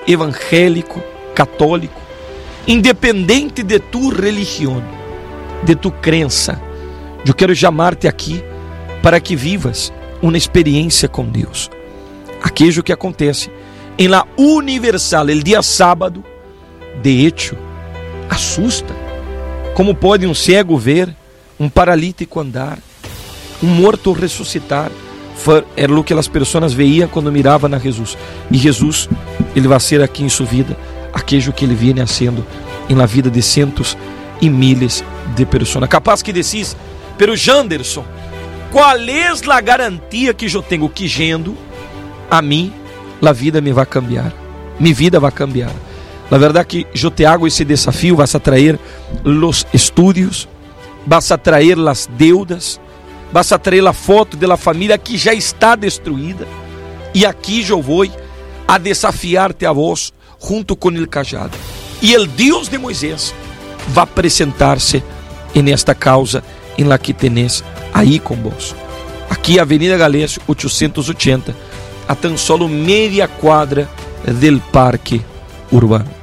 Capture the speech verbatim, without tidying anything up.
evangélico, católico, independente de tu religião, de tu crença, eu quero chamar-te aqui para que vivas uma experiência com Deus. Aquilo que acontece em la Universal, el dia sábado, de hecho, assusta. Como pode um cego ver, um paralítico andar, um morto ressuscitar? Era o que as pessoas veiam quando miravam a Jesus. E Jesus, ele vai ser aqui em sua vida aquilo que ele viene haciendo em la vida de centos e miles de pessoas. Capaz que decís, pero Janderson, qual é a garantia que eu tenho que yendo a mim, a vida me vai cambiar, minha vida vai cambiar? Na verdade que eu te hago esse desafio, vas a trazer os estudos, vas a trazer as deudas, vas a trazer a foto da família que já está destruída, e aqui eu vou a desafiar-te a vós junto com o cajado, e o Deus de Moisés vai apresentar-se em esta causa em la que tenés aí com vós. Aqui Avenida Galésio oitocentos e oitenta, a tan solo media quadra del Parque Urbano.